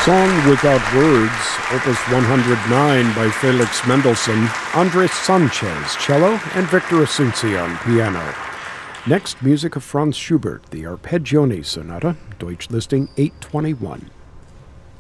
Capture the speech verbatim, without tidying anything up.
Song Without Words, Opus one hundred nine by Felix Mendelssohn, Andres Sanchez, cello, and Victor Asuncion, piano. Next, music of Franz Schubert, the Arpeggione Sonata, Deutsch listing eight twenty-one.